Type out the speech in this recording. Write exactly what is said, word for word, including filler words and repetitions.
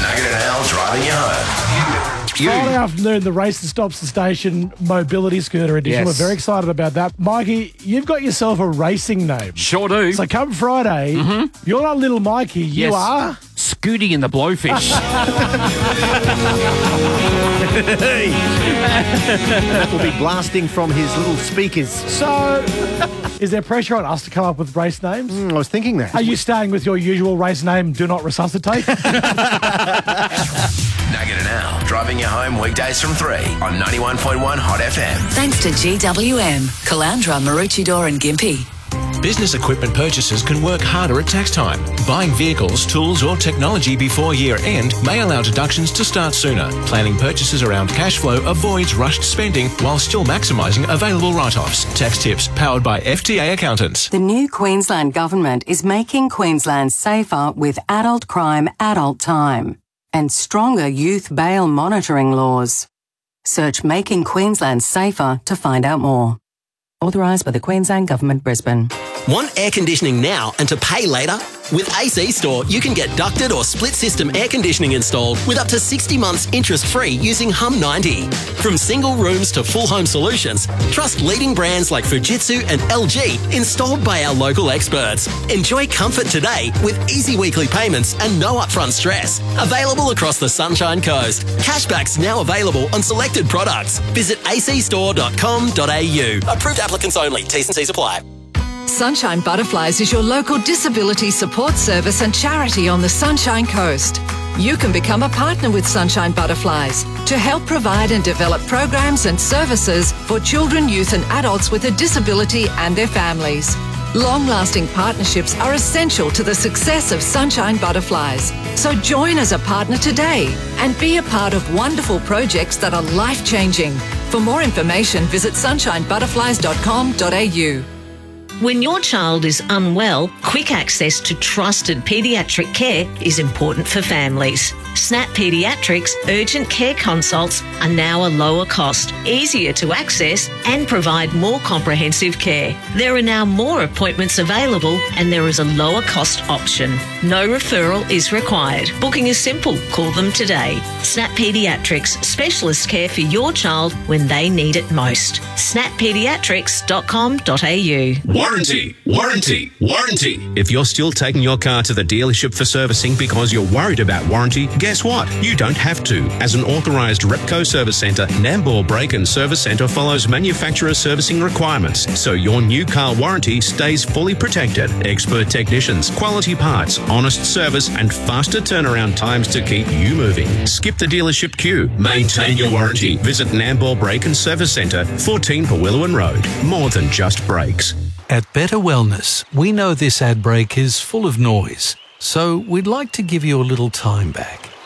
Nugget and Al driving you home. You. Friday afternoon, the Race that Stops the Station Mobility Scooter Edition. Yes. We're very excited about that. Mikey, you've got yourself a racing name. Sure do. So come Friday, mm-hmm. you're not little Mikey, you yes. are... Scooty and the Blowfish. That will be blasting from his little speakers. So, is there pressure on us to come up with race names? Mm, I was thinking that. Are you staying with your usual race name, Do Not Resuscitate? Nugget and Al driving you home weekdays from three on ninety-one point one Hot F M. Thanks to G W M, Calandra, Maroochydore and Gympie. Business equipment purchases can work harder at tax time. Buying vehicles, tools or technology before year end may allow deductions to start sooner. Planning purchases around cash flow avoids rushed spending while still maximising available write-offs. Tax tips powered by F T A accountants. The new Queensland Government is making Queensland safer with adult crime, adult time and stronger youth bail monitoring laws. Search Making Queensland Safer to find out more. Authorised by the Queensland Government, Brisbane. Want air conditioning now and to pay later? With A C Store, you can get ducted or split system air conditioning installed with up to sixty months interest-free using Hum ninety. From single rooms to full home solutions, trust leading brands like Fujitsu and L G installed by our local experts. Enjoy comfort today with easy weekly payments and no upfront stress. Available across the Sunshine Coast. Cashbacks now available on selected products. Visit a c store dot com dot a u. Approved applicants only. T's and C's apply. Sunshine Butterflies is your local disability support service and charity on the Sunshine Coast. You can become a partner with Sunshine Butterflies to help provide and develop programs and services for children, youth and adults with a disability and their families. Long-lasting partnerships are essential to the success of Sunshine Butterflies. So join as a partner today and be a part of wonderful projects that are life-changing. For more information, visit sunshine butterflies dot com dot a u. When your child is unwell, quick access to trusted paediatric care is important for families. Snap Paediatrics urgent care consults are now a lower cost, easier to access and provide more comprehensive care. There are now more appointments available and there is a lower cost option. No referral is required. Booking is simple. Call them today. Snap Paediatrics, specialist care for your child when they need it most. snap paediatrics dot com dot a u. Warranty, warranty, warranty. If you're still taking your car to the dealership for servicing because you're worried about warranty, guess what? You don't have to. As an authorised Repco service centre, Nambour Brake and Service Centre follows manufacturer servicing requirements, so your new car warranty stays fully protected. Expert technicians, quality parts, honest service and faster turnaround times to keep you moving. Skip the dealership queue. Maintain your warranty. Visit Nambour Brake and Service Centre, fourteen Pawilluan Road. More than just brakes. At Better Wellness, we know this ad break is full of noise, so we'd like to give you a little time back.